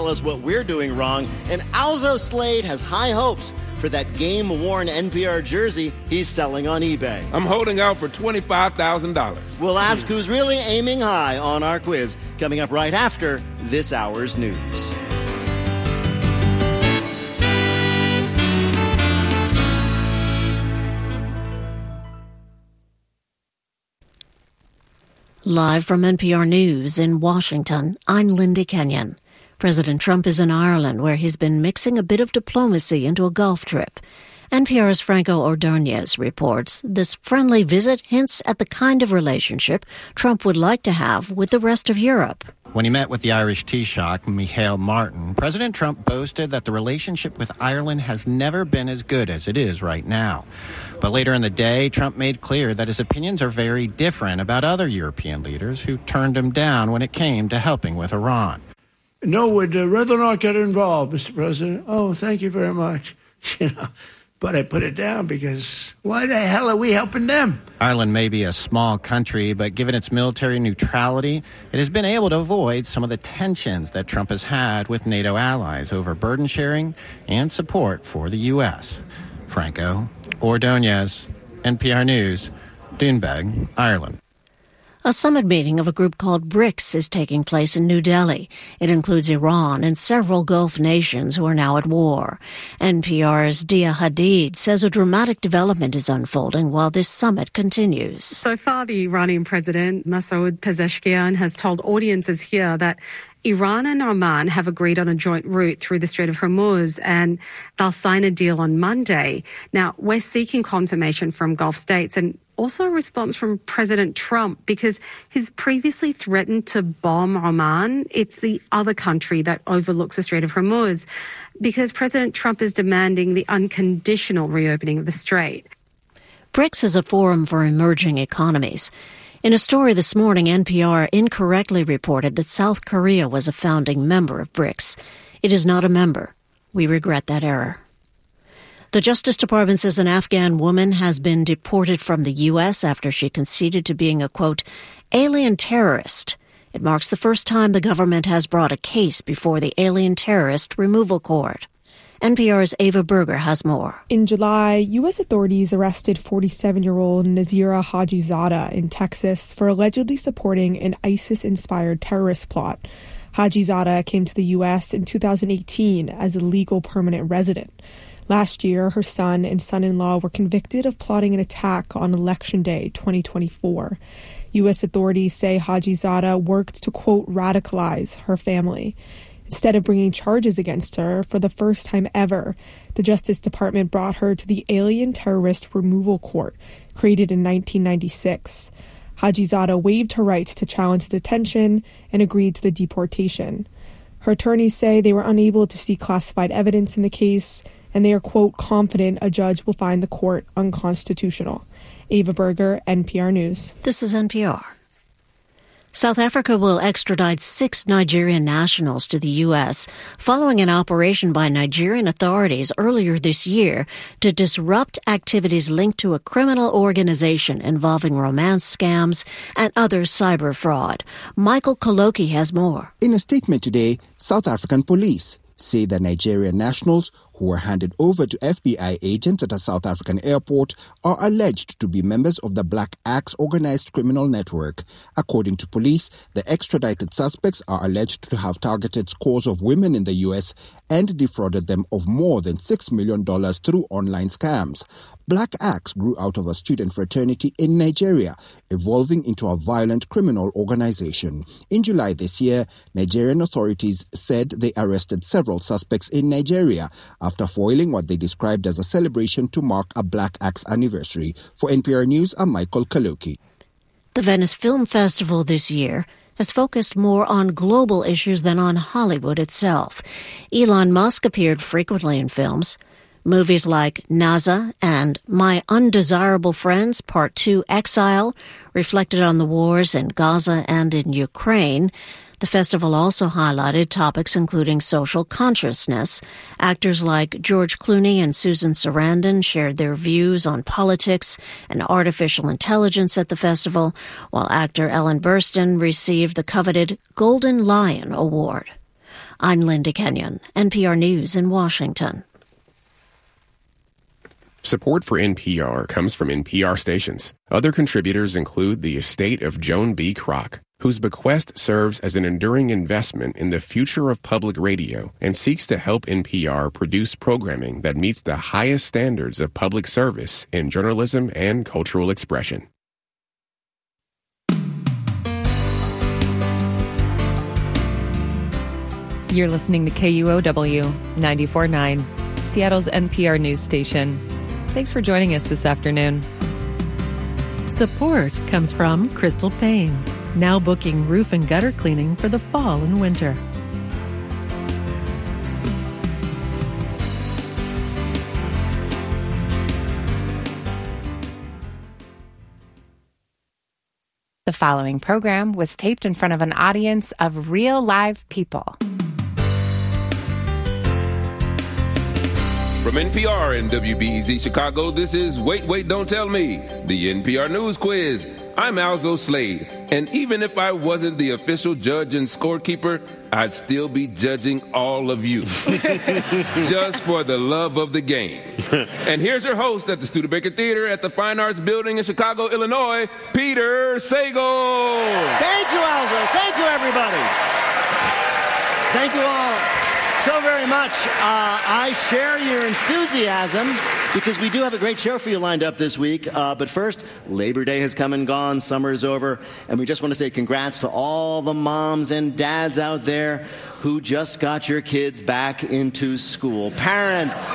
tell us what we're doing wrong. And Alzo Slade has high hopes for that game-worn NPR jersey he's selling on eBay. I'm holding out for $25,000. We'll ask who's really aiming high on our quiz, coming up right after this hour's news. Live from NPR News in Washington, I'm Linda Kenyon. President Trump is in Ireland, where he's been mixing a bit of diplomacy into a golf trip. NPR's Franco Ordonez reports this friendly visit hints at the kind of relationship Trump would like to have with the rest of Europe. When he met with the Irish Taoiseach, Micheál Martin, President Trump boasted that the relationship with Ireland has never been as good as it is right now. But later in the day, Trump made clear that his opinions are very different about other European leaders who turned him down when it came to helping with Iran. No, would rather not get involved, Mr. President. Oh, thank you very much. But I put it down because why the hell are we helping them? Ireland may be a small country, but given its military neutrality, it has been able to avoid some of the tensions that Trump has had with NATO allies over burden sharing and support for the U.S. Franco Ordonez, NPR News, Doonbeg, Ireland. A summit meeting of a group called BRICS is taking place in New Delhi. It includes Iran and several Gulf nations who are now at war. NPR's Dia Hadid says a dramatic development is unfolding while this summit continues. So far, the Iranian president, Masoud Pezeshkian, has told audiences here that Iran and Oman have agreed on a joint route through the Strait of Hormuz, and they'll sign a deal on Monday. Now, we're seeking confirmation from Gulf states and also a response from President Trump because he's previously threatened to bomb Oman. It's the other country that overlooks the Strait of Hormuz because President Trump is demanding the unconditional reopening of the strait. BRICS is a forum for emerging economies. In a story this morning, NPR incorrectly reported that South Korea was a founding member of BRICS. It is not a member. We regret that error. The Justice Department says an Afghan woman has been deported from the U.S. after she conceded to being a, quote, alien terrorist. It marks the first time the government has brought a case before the Alien Terrorist Removal Court. NPR's Ava Berger has more. In July, U.S. authorities arrested 47-year-old Nazira Hajizada in Texas for allegedly supporting an ISIS-inspired terrorist plot. Hajizada came to the U.S. in 2018 as a legal permanent resident. Last year, her son and son-in-law were convicted of plotting an attack on Election Day 2024. U.S. authorities say Hajizada worked to, quote, radicalize her family. Instead of bringing charges against her, for the first time ever, the Justice Department brought her to the Alien Terrorist Removal Court, created in 1996. Hajizada waived her rights to challenge the detention and agreed to the deportation. Her attorneys say they were unable to see classified evidence in the case, and they are, quote, confident a judge will find the court unconstitutional. Ava Berger, NPR News. This is NPR. South Africa will extradite 6 Nigerian nationals to the U.S. following an operation by Nigerian authorities earlier this year to disrupt activities linked to a criminal organization involving romance scams and other cyber fraud. Michael Koloki has more. In a statement today, South African police say the Nigerian nationals who were handed over to FBI agents at a South African airport are alleged to be members of the Black Axe organized criminal network. According to police, the extradited suspects are alleged to have targeted scores of women in the U.S. and defrauded them of more than $6 million through online scams. Black Axe grew out of a student fraternity in Nigeria, evolving into a violent criminal organization. In July this year, Nigerian authorities said they arrested several suspects in Nigeria after foiling what they described as a celebration to mark a Black Axe anniversary. For NPR News, I'm Michael Kaloki. The Venice Film Festival this year has focused more on global issues than on Hollywood itself. Elon Musk appeared frequently in films. Movies like NASA and My Undesirable Friends Part 2 Exile reflected on the wars in Gaza and in Ukraine. The festival also highlighted topics including social consciousness. Actors like George Clooney and Susan Sarandon shared their views on politics and artificial intelligence at the festival, while actor Ellen Burstyn received the coveted Golden Lion Award. I'm Linda Kenyon, NPR News in Washington. Support for NPR comes from NPR stations. Other contributors include the estate of Joan B. Kroc, whose bequest serves as an enduring investment in the future of public radio and seeks to help NPR produce programming that meets the highest standards of public service in journalism and cultural expression. You're listening to KUOW 94.9, Seattle's NPR news station. Thanks for joining us this afternoon. Support comes from Crystal Paints, now booking roof and gutter cleaning for the fall and winter. The following program was taped in front of an audience of real live people. From NPR and WBEZ Chicago, this is Wait, Don't Tell Me, the NPR News Quiz. I'm Alzo Slade, and even if I wasn't the official judge and scorekeeper, I'd still be judging all of you, just for the love of the game. And here's your host at the Studebaker Theater at the Fine Arts Building in Chicago, Illinois, Peter Sagal. Thank you, Alzo. Thank you, everybody. Thank you all so very much. I share your enthusiasm because we do have a great show for you lined up this week. But first, Labor Day has come and gone, summer is over, and we just want to say congrats to all the moms and dads out there who just got your kids back into school. Parents,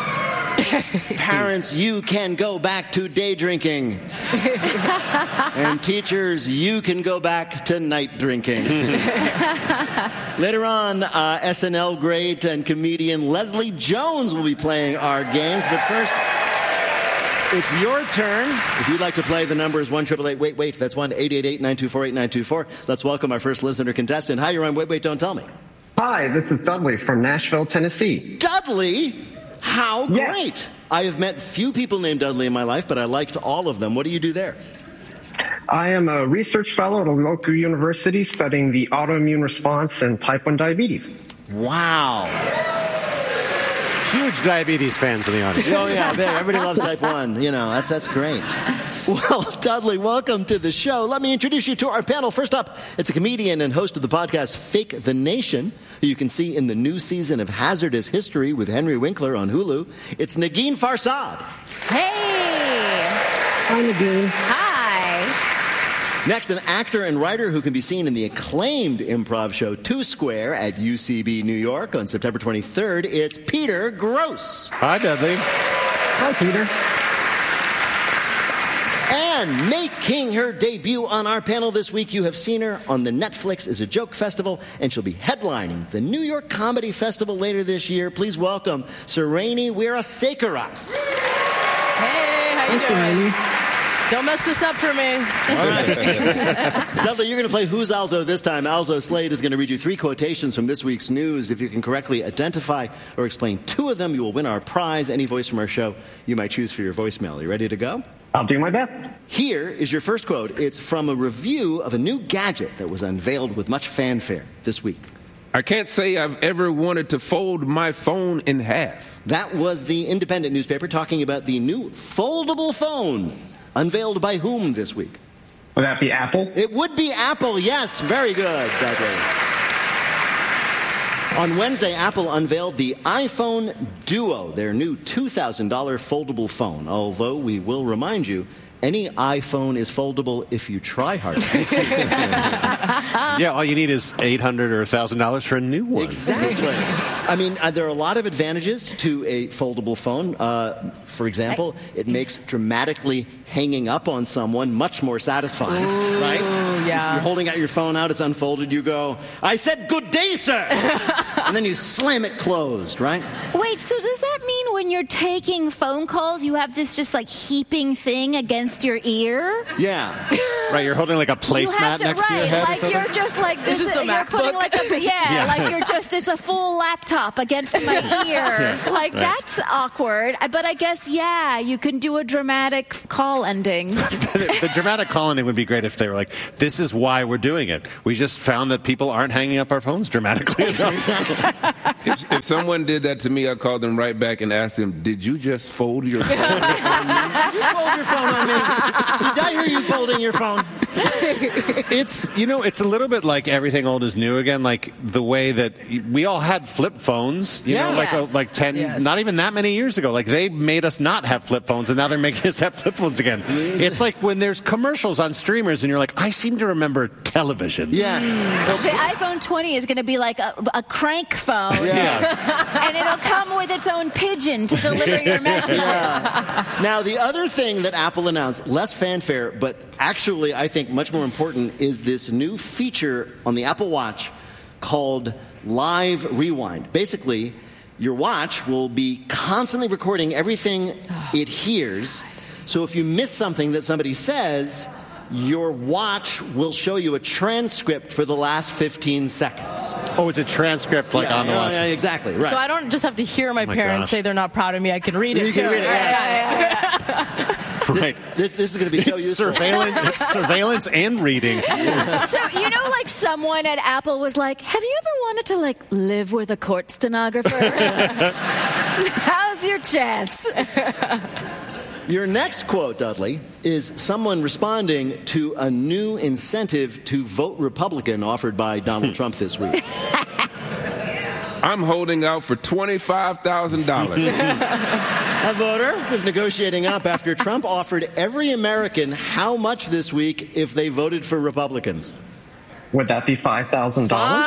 you can go back to day drinking. And teachers, you can go back to night drinking. Later on, SNL great and comedian Leslie Jones will be playing our games. But first, it's your turn. If you'd like to play, the number is 1-888-WAIT-WAIT. That's 1-888-924-8924. Let's welcome our first listener contestant. Hi, you're on Wait, Don't Tell Me. Hi, this is Dudley from Nashville, Tennessee. Dudley? How great. Yes. I have met few people named Dudley in my life, but I liked all of them. What do you do there? I am a research fellow at a local university studying the autoimmune response and type 1 diabetes. Wow. Huge diabetes fans in the audience. Oh, yeah, I bet. Everybody loves type 1. You know, that's great. Well, Dudley, welcome to the show. Let me introduce you to our panel. First up, it's a comedian and host of the podcast Fake the Nation, who you can see in the new season of Hazardous History with Henry Winkler on Hulu. It's Negin Farsad. Hey! Hi, Negin. Hi! Next, an actor and writer who can be seen in the acclaimed improv show Two Square at UCB New York on September 23rd. It's Peter Grosz. Hi, Dudley. Hi, Peter. And making her debut on our panel this week, you have seen her on the Netflix Is a Joke Festival, and she'll be headlining the New York Comedy Festival later this year. Please welcome Sireni Weerasekera. Hey, how you doing? Don't mess this up for me. All right. Dudley, you're going to play Who's Alzo this time. Alzo Slade is going to read you 3 quotations from this week's news. If you can correctly identify or explain 2 of them, you will win our prize. Any voice from our show you might choose for your voicemail. Are you ready to go? I'll do my best. Here is your first quote. It's from a review of a new gadget that was unveiled with much fanfare this week. I can't say I've ever wanted to fold my phone in half. That was the Independent newspaper talking about the new foldable phone. Unveiled by whom this week? Would that be Apple? It would be Apple, yes. Very good, Dudley. On Wednesday, Apple unveiled the iPhone Duo, their new $2,000 foldable phone. Although we will remind you, any iPhone is foldable if you try hard. Yeah, all you need is $800 or $1,000 for a new one. Exactly. I mean, there are a lot of advantages to a foldable phone. For example, it makes dramatically hanging up on someone much more satisfying, right? Yeah. You're holding out your phone out, it's unfolded, you go, I said good day, sir! And then you slam it closed, right? Wait, so does that mean when you're taking phone calls, you have this just like heaping thing against your ear. Yeah. Right, you're holding like a placemat next to your head. Like you're just like this. Is this a you're putting like a like you're just it's a full laptop against my ear. Like that's awkward. But I guess you can do a dramatic call ending. The dramatic call ending would be great if they were like, "This is why we're doing it. We just found that people aren't hanging up our phones dramatically enough." If someone did that to me, I'd call them right back and ask them, "Did you just fold your phone?" Did you fold your phone on me? Did I hear you folding your phone? It's a little bit like everything old is new again. Like the way that we all had flip phones, like 10, not even that many years ago. Like they made us not have flip phones, and now they're making us have flip phones again. It's like when there's commercials on streamers, and you're like, I seem to remember television. Yes. The iPhone 20 is going to be like a crank phone, and it'll come with its own pigeon to deliver your messages. Now, the other thing that Apple announced, less fanfare, but actually I think much more important, is this new feature on the Apple Watch called Live Rewind. Basically, your watch will be constantly recording everything it hears. So if you miss something that somebody says, your watch will show you a transcript for the last 15 seconds. Oh, it's a transcript on the watch. Yeah, exactly. Right. So I don't just have to hear my parents say they're not proud of me. I can read it you too. Can read it, Right. This is going to be so useful. It's surveillance and reading. So, like someone at Apple was like, have you ever wanted to, live with a court stenographer? How's your chance? Your next quote, Dudley, is someone responding to a new incentive to vote Republican offered by Donald Trump this week. I'm holding out for $25,000. A voter was negotiating up after Trump offered every American how much this week if they voted for Republicans. Would that be $5,000?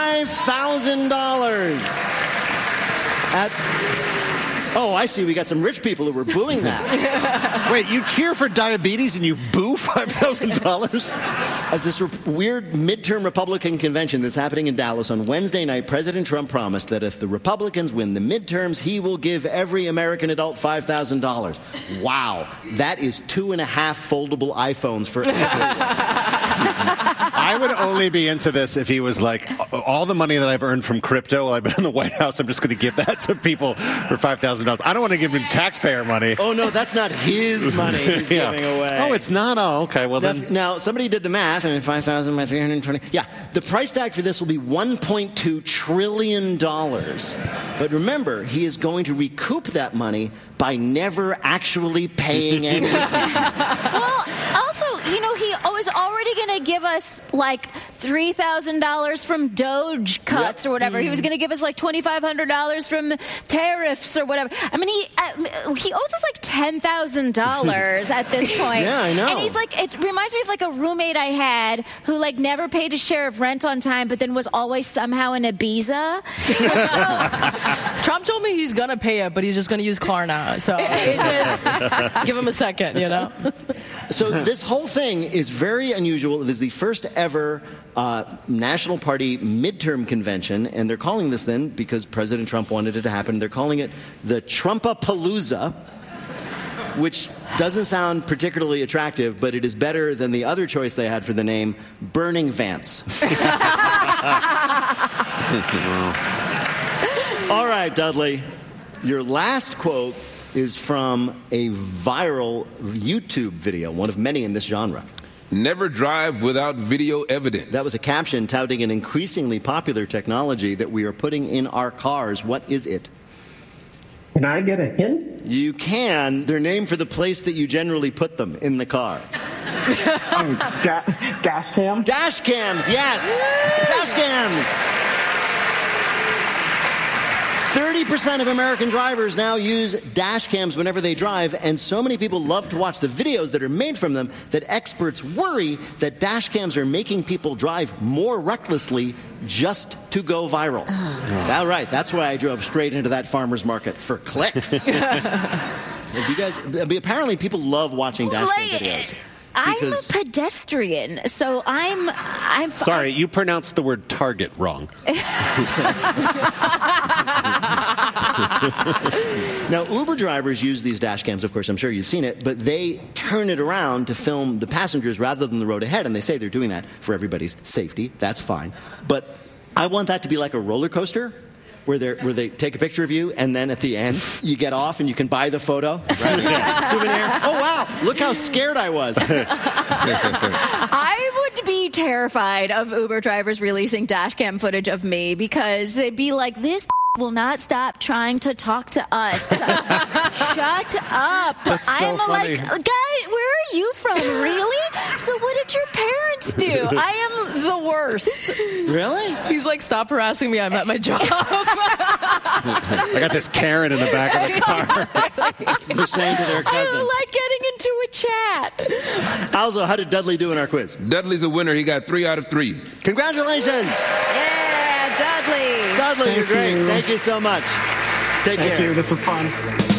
$5,000. Oh, I see. We got some rich people who were booing that. Wait, you cheer for diabetes and you boo $5,000? At this weird midterm Republican convention that's happening in Dallas on Wednesday night, President Trump promised that if the Republicans win the midterms, he will give every American adult $5,000. Wow. That is 2.5 foldable iPhones for everyone. I would only be into this if he was like, all the money that I've earned from crypto while I've been in the White House, I'm just going to give that to people for $5,000. I don't want to give him taxpayer money. Oh, no, that's not his money he's giving away. Oh, it's not? Oh, okay. Well, then. Now, somebody did the math, and 5,000 by 320. Yeah, the price tag for this will be $1.2 trillion. But remember, he is going to recoup that money by never actually paying anything. Well, also, he was already going to give us $3,000 from Doge cuts or whatever. He was going to give us $2,500 from tariffs or whatever. I mean, he owes us $10,000 at this point. Yeah, I know. And he's it reminds me of a roommate I had who never paid his share of rent on time, but then was always somehow in Ibiza. Trump told me he's going to pay it, but he's just going to use Klarna. So it's just give him a second, So this whole thing is very unusual. It is the first ever National Party midterm convention, and they're calling this then, because President Trump wanted it to happen, they're calling it the Trumpapalooza, which doesn't sound particularly attractive, but it is better than the other choice they had for the name, Burning Vance. All right, Dudley. Your last quote is from a viral YouTube video, one of many in this genre. Never drive without video evidence. That was a caption touting an increasingly popular technology that we are putting in our cars. What is it? Can I get a hint? You can. They're named for the place that you generally put them in the car. Dash cam? Dash cams, yes. Dash cams. 30% of American drivers now use dash cams whenever they drive, and so many people love to watch the videos that are made from them that experts worry that dash cams are making people drive more recklessly just to go viral. All right, that's why I drove straight into that farmer's market, for clicks. Apparently people love watching dash cam videos. I'm a pedestrian, so I'm Sorry, you pronounced the word target wrong. Now, Uber drivers use these dash cams, of course, I'm sure you've seen it, but they turn it around to film the passengers rather than the road ahead, and they say they're doing that for everybody's safety. That's fine. But I want that to be like a roller coaster, where they take a picture of you, and then at the end, you get off and you can buy the photo. Right? Souvenir. Oh, wow, look how scared I was. I would be terrified of Uber drivers releasing dash cam footage of me, because they'd be like, this will not stop trying to talk to us. Shut up. That's so I'm funny. like, guy, where are you from? Really? So what did your parents do? I am the worst. Really? He's like, stop harassing me. I'm at my job. I got this Karen in the back of the car. They're saying to their cousin. I like getting into a chat. Also, how did Dudley do in our quiz? Dudley's a winner. He got 3 out of 3. Congratulations. Yeah, Dudley. Dudley, you're great. you. Thank you so much. Take care. Thank you. This was fun.